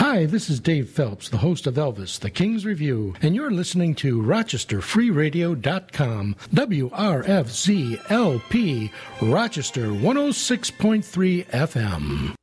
Hi, this is Dave Phelps, the host of Elvis, the King's Review, and you're listening to RochesterFreeRadio.com, WRFZ-LP, Rochester 106.3 FM.